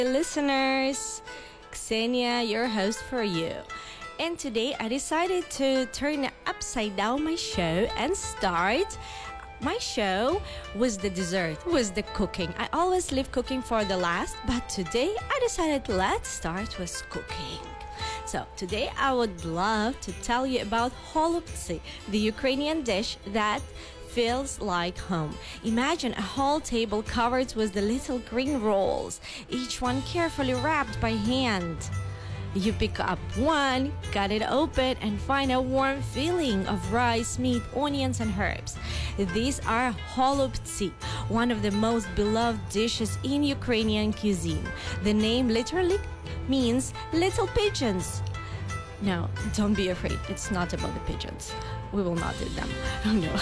listeners, Xenia, your host for you. And today I decided to turn upside down my show and start my show with the dessert, with the cooking. I always leave cooking for the last, but today I decided let's start with cooking. So today I would love to tell you about holubtsi, the Ukrainian dish that feels like home. Imagine a whole table covered with the little green rolls, each one carefully wrapped by hand. You pick up one, cut it open, and find a warm filling of rice, meat, onions, and herbs. These are holubtsi, one of the most beloved dishes in Ukrainian cuisine. The name literally means little pigeons. No, don't be afraid. It's not about the pigeons. We will not eat them. Oh no.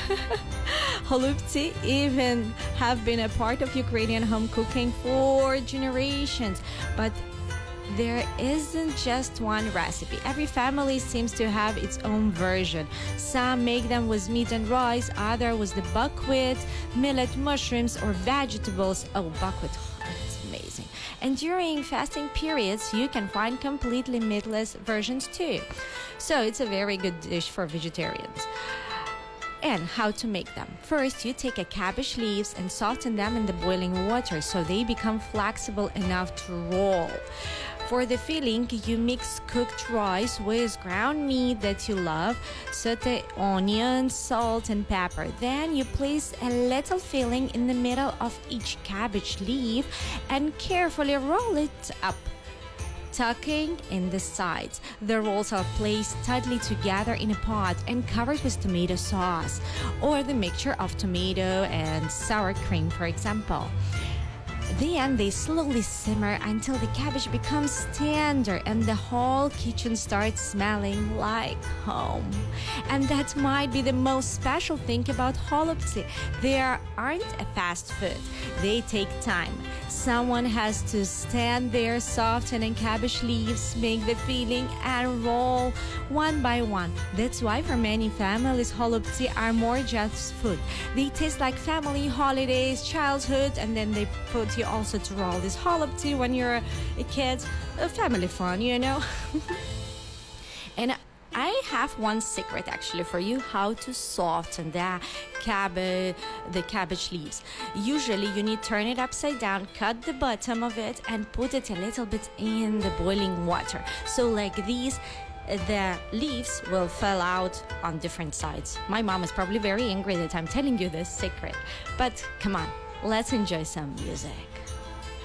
Holubtsi even have been a part of Ukrainian home cooking for generations. But there isn't just one recipe. Every family seems to have its own version. Some make them with meat and rice, others with the buckwheat, millet, mushrooms, or vegetables. Oh, buckwheat. It's amazing. And during fasting periods, you can find completely meatless versions too. So it's a very good dish for vegetarians. And how to make them. First, you take a cabbage leaves and soften them in the boiling water so they become flexible enough to roll. For the filling, you mix cooked rice with ground meat that you love, saute onions, salt, and pepper. Then you place a little filling in the middle of each cabbage leaf and carefully roll it up, tucking in the sides. The rolls are placed tightly together in a pot and covered with tomato sauce or the mixture of tomato and sour cream, for example. Then they slowly simmer until the cabbage becomes tender and the whole kitchen starts smelling like home. And that might be the most special thing about holubtsi. They aren't a fast food. They take time. Someone has to stand there softening cabbage leaves, make the filling, and roll one by one. That's why for many families, holubtsi are more just food. They taste like family, holidays, childhood, and then they put you also to roll this holubtsi when you're a kid. Family fun, you know. And I have one secret actually for you how to soften the cabbage leaves. Usually you need to turn it upside down, cut the bottom of it, and put it a little bit in the boiling water. So like these, the leaves will fall out on different sides. My mom is probably very angry that I'm telling you this secret. But come on, let's enjoy some music.